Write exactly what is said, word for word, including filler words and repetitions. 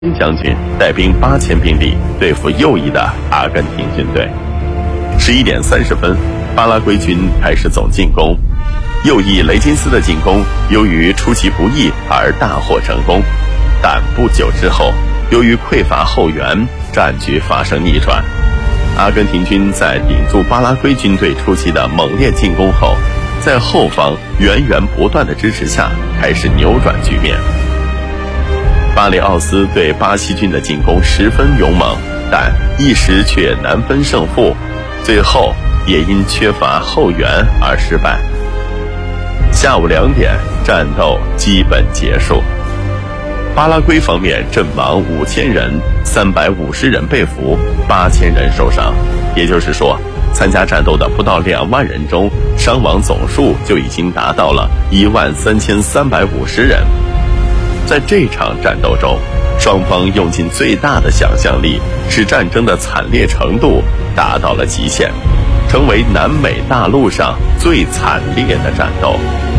金将军带兵八千兵力对付右翼的阿根廷军队。十一点三十分，巴拉圭军开始总进攻。右翼雷金斯的进攻由于出其不意而大获成功，但不久之后，由于匮乏后援，战局发生逆转。阿根廷军在顶住巴拉圭军队初期的猛烈进攻后，在后方源源不断的支持下，开始扭转局面。巴里奥斯对巴西军的进攻十分勇猛，但一时却难分胜负，最后也因缺乏后援而失败。下午两点，战斗基本结束。巴拉圭方面阵亡五千人，三百五十人被俘，八千人受伤。也就是说，参加战斗的不到两万人中，伤亡总数就已经达到了一万三千三百五十人。在这场战斗中，双方用尽最大的想象力，使战争的惨烈程度达到了极限，成为南美大陆上最惨烈的战斗。